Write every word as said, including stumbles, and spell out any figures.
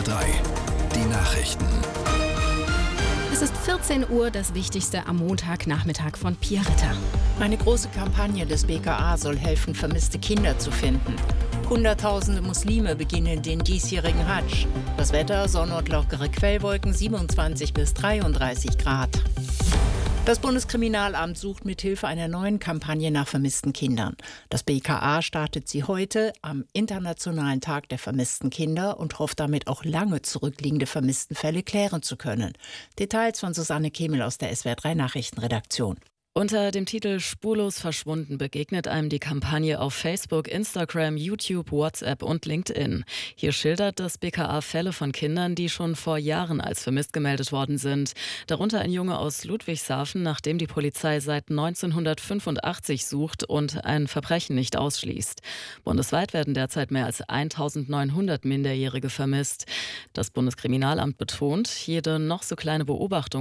drei. Die Nachrichten. Es ist vierzehn Uhr, das Wichtigste am Montagnachmittag von Pia Ritter. Eine große Kampagne des B K A soll helfen, vermisste Kinder zu finden. Hunderttausende Muslime beginnen den diesjährigen Hadsch. Das Wetter, Sonne und lockere Quellwolken, siebenundzwanzig bis dreiunddreißig Grad. Das Bundeskriminalamt sucht mithilfe einer neuen Kampagne nach vermissten Kindern. Das B K A startet sie heute am Internationalen Tag der vermissten Kinder und hofft damit auch lange zurückliegende Vermisstenfälle klären zu können. Details von Susanne Kemel aus der S W R drei Nachrichtenredaktion. Unter dem Titel Spurlos verschwunden begegnet einem die Kampagne auf Facebook, Instagram, YouTube, WhatsApp und LinkedIn. Hier schildert das B K A Fälle von Kindern, die schon vor Jahren als vermisst gemeldet worden sind. Darunter ein Junge aus Ludwigshafen, nach dem die Polizei seit neunzehnhundertfünfundachtzig sucht und ein Verbrechen nicht ausschließt. Bundesweit werden derzeit mehr als eintausendneunhundert Minderjährige vermisst. Das Bundeskriminalamt betont, jede noch so kleine Beobachtung